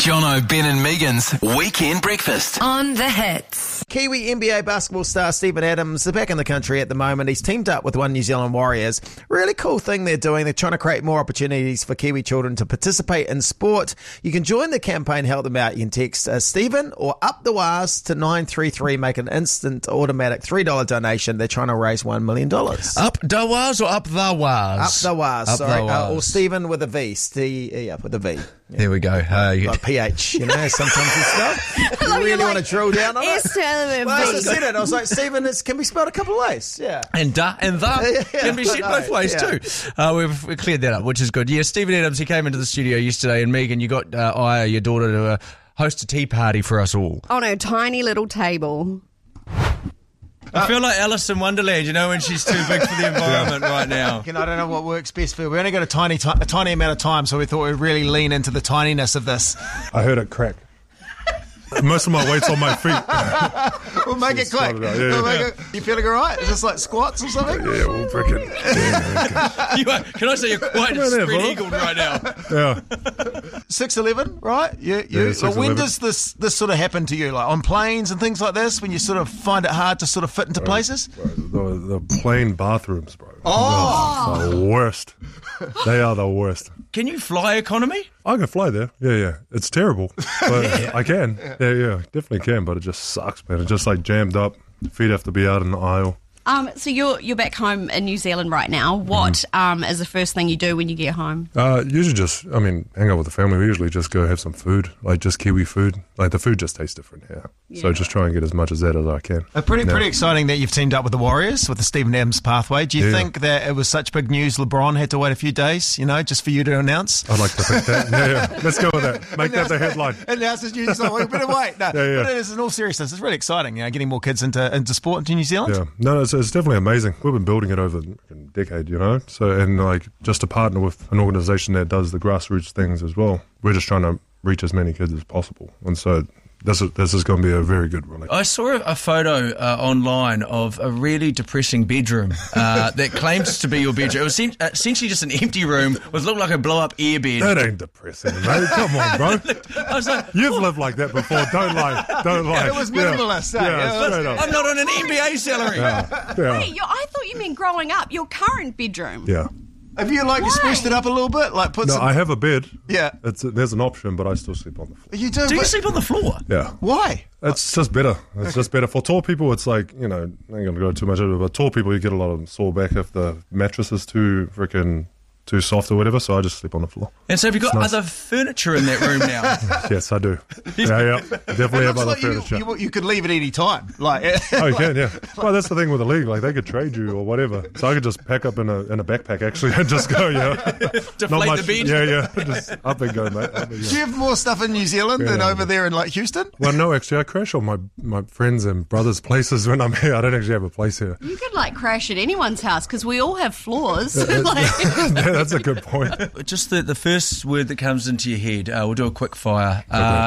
Jono, Ben and Megan's Weekend Breakfast. On the Hits. Kiwi NBA basketball star Steven Adams is back in the country at the moment. He's teamed up with One New Zealand Warriors. Really cool thing they're doing. They're trying to create more opportunities for Kiwi children to participate in sport. You can join the campaign to help them out. You can text Steven or Up the Wars to 933. Make an instant automatic $3 donation. They're trying to raise $1 million. Up the Wars or Up the Wars? Up the Wars, Up sorry. the Wars. Or Steven with a V. With a V. There we go. Like PH, sometimes it's spelled. You really want to drill down on it? Well, I said it. I was like, Steven, it can be spelled a couple of ways. Yeah. And the can be said both ways too. We've cleared that up, which is good. Yeah, Steven Adams, he came into the studio yesterday, and Megan, you got Aya, your daughter, to host a tea party for us all. On a tiny little table. I feel like Alice in Wonderland, when she's too big for the environment right now. I don't know what works best for her. We only got a tiny amount of time, so we thought we'd really lean into the tininess of this. I heard it crack. Most of my weight's on my feet. We'll make it quick. You feeling all right? Is this like squats or something? Yeah, we'll break it. Yeah, can I say you're quite spread-eagled right now? Yeah. 6'11", right? You. 6'11". When does this sort of happen to you? Like on planes and things like this, when you sort of find it hard to sort of fit into places? Bro, the plane bathrooms, bro. Oh! The worst. They are the worst. Can you fly economy? I can fly there. Yeah. It's terrible, but I can. Yeah, definitely can, but it just sucks, man. It's just like jammed up. Feet have to be out in the aisle. So you're back home in New Zealand right now. What is the first thing you do when you get home? Usually just, hang out with the family. We usually just go have some food, like just Kiwi food. Like the food just tastes different here. Yeah. So just try and get as much of that as I can. Pretty exciting that you've teamed up with the Warriors, with the Steven Adams pathway. Do you think that it was such big news LeBron had to wait a few days, just for you to announce? I'd like to think that. Yeah. Let's go with that. Make that the headline. Announce his news. So we better wait. No, yeah. But it is, in all seriousness, it's really exciting, getting more kids into sport in New Zealand. Yeah. No, it's definitely amazing. We've been building it over a decade, So, and just to partner with an organisation that does the grassroots things as well, we're just trying to reach as many kids as possible. And so this is going to be a very good relationship. I saw a photo online of a really depressing bedroom that claims to be your bedroom. It was essentially just an empty room with looked like a blow-up airbed. That ain't depressing, mate. Come on, bro. I was like, you've lived like that before. Don't lie. It was minimalist. Yeah, I'm not on an NBA salary. Yeah. Wait, I thought you meant growing up. Your current bedroom. Yeah. Have you spruced it up a little bit? I have a bed. Yeah. There's an option, but I still sleep on the floor. You do? Do you sleep on the floor? Yeah. Why? It's just better. It's just better. For tall people, it's like, I ain't going to go too much into it, but tall people, you get a lot of sore back if the mattress is too soft or whatever, so I just sleep on the floor. And so have you got other furniture in that room now? Yes, I do. Yeah. Definitely have other furniture. You could leave at any time. Oh, you can, yeah. Well, that's the thing with the league. Like, they could trade you or whatever. So I could just pack up in a backpack, actually, and just go, Deflate Not much, the bed? Yeah. Just up and go, mate. Do you have more stuff in New Zealand than over there in, Houston? Well, no, actually, I crash on my friends' and brothers' places when I'm here. I don't actually have a place here. You could, crash at anyone's house, because we all have floors. Yeah, that's a good point. Just the first word that comes into your head. We'll do a quick fire.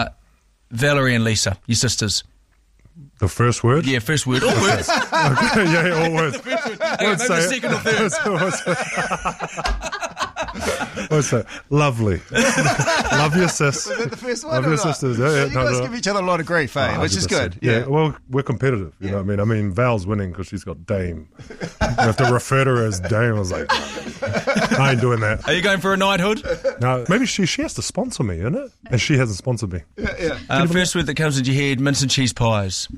Valerie and Lisa, your sisters. The first word? Yeah, first word. All words. Okay, yeah, all words. Maybe the second or third. What's that? Lovely. Love your sis. Was that the first one? Love your sisters. Yeah, you guys give each other a lot of grief, which is good. Yeah, well, we're competitive. You know what I mean? Val's winning because she's got Dame. You have to refer to her as Dame. I was like, I ain't doing that. Are you going for a knighthood? No, maybe she has to sponsor me, isn't it? And she hasn't sponsored me. Yeah. First word that comes into your head, mince and cheese pies.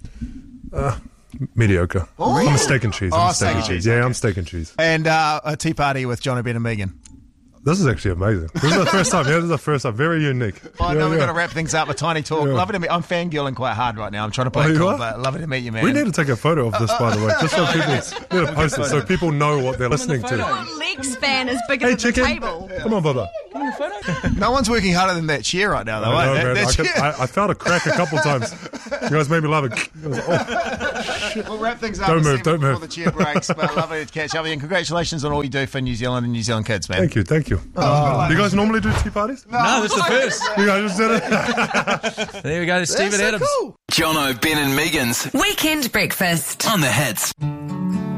Mediocre. Oh, I'm a steak and cheese. Steak and cheese. Yeah, I'm steak and cheese. And a tea party with Jono, Ben and Megan. This is actually amazing. This is the first time. Yeah, this is the first time. Very unique. I know we've got to wrap things up with Tiny Talk. Yeah. Lovely to meet. I'm fangirling quite hard right now. I'm trying to play it cool, but lovely to meet you, man. We need to take a photo of this, by the way, just so people need to post it so people know what they're listening to. Your leg span is bigger than the table. Come on, Bubba. No one's working harder than that chair right now, though. I felt a crack a couple times. You guys made me love it. We'll wrap things up. Don't move. Before the chair breaks. But lovely to catch up with you. And congratulations on all you do for New Zealand and New Zealand kids, man. Thank you. Do you guys normally do tea parties? No, this is the first. You guys just did it. There we go, Steven Adams. Cool. Jono, Ben and Megan's Weekend Breakfast. on the Hits.